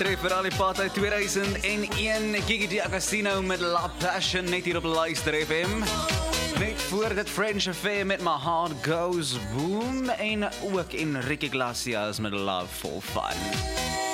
Treffer al die pad uit 2001, Gigi D'Agostino met La Passion, net hier op Luister FM. Net voor dit French Affair met My Heart Goes Boom, en ook Enrique Iglesias met Love for Fun.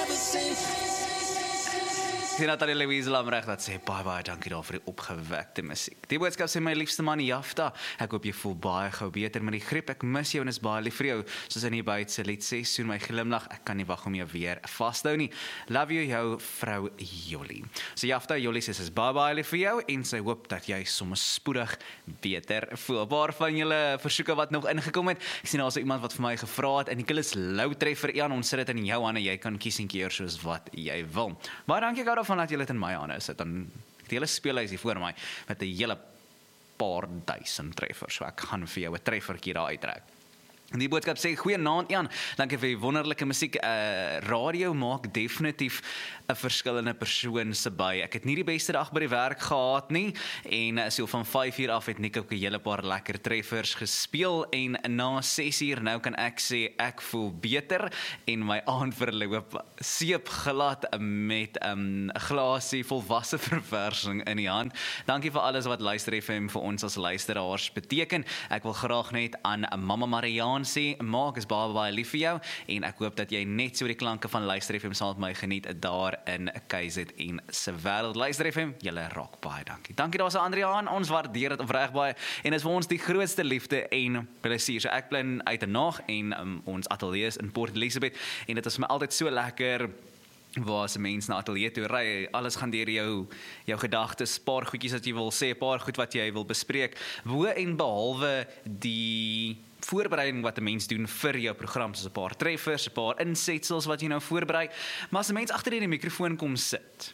Sien Natalie Louise Lamrecht dat sê, baie dankie daar vir die opgewekte musiek. Die boodskap sê, my liefste man Jafta, ek hoop jy voel baie gou beter met die griep, ek mis jou en is baie lief vir jou, soos in die buitse lied sê, soen my glimlach, ek kan nie wag om jou weer vasthou nie. Love you, jou vrou Jolie. So Jafta, Jolie sê, sy is baie lief vir jou, en sy hoop dat jy soms spoedig beter voel. Paar van julle versoeke wat nog ingekom het, ek sien also iemand wat vir my gevra het, en Nicholas Lou Treffer, Jan, ons sit dit in jou hande, jy kan kies en keer soos wat jy wil. Baie dankie ek van dat jy dit in my hande sit, dan die hele speelhuis hier voor my, met 'n hele paar duisend treffers, so ek gaan vir jou 'n treffertjie daar uittrek. Die boodskap sê, goeienaand Jan, dankie vir die wonderlike musiek, radio maak definitief 'n verskillende persoon se by. Ek het nie die beste dag by die werk gehad nie, en so van 5 uur af het Nick ook 'n hele paar lekker treffers gespeel, en na 6 uur nou kan ek sê, ek voel beter, en my aand verloop seepglad met 'n glasie volwasse verversing in die hand. Dankie vir alles wat Luister FM vir ons as luisteraars beteken. Ek wil graag net aan Mama Marianne sê, Maak is baie lief vir jou, en ek hoop dat jy net so die klanke van Luister FM saam met my geniet daar in KZN se wêreld. Luister FM, julle rock, baie dankie. Dankie daar se Andriaan, ons waardeer dit opreg baie, en is vir ons die grootste liefde en plesier. So ek bly uit 'n nag, en ons ateljee is in Port Elizabeth, en dit is vir my altyd so lekker, waar as 'n mens na ateljee toe ry, alles gaan deur jou gedagtes, paar goedjies wat jy wil sê, paar goed wat jy wil bespreek, bo en behalwe die voorbereiding wat 'n mens doen vir jou program, soos 'n paar treffers, 'n paar insetsels wat jy nou voorberei, maar as 'n mens agter die mikrofoon kom sit,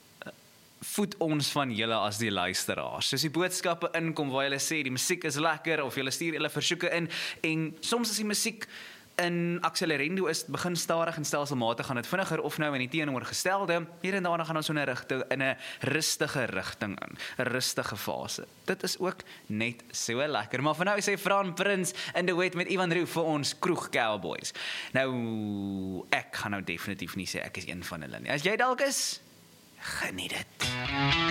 voed ons van julle as die luisteraars. Soos die boodskappe inkom waar julle sê, die musiek is lekker, of julle stuur julle versoeke in, en soms is die musiek in accelerendo is, begin stadig en stelselmatig gaan dit vinniger, of nou in die teenoorgestelde, hier en daarna gaan ons so in 'n rustige rigting in, 'n rustige fase. Dit is ook net so lekker, maar vir nou sê Fran Prins in duet met Ivan Roo vir ons Kroeg Cowboys. Nou, ek gaan nou definitief nie sê ek is een van hulle nie. As jy dalk is, geniet dit.